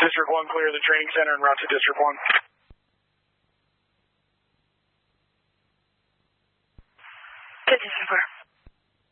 District 1, clear the training center and route to District 1. To District 4.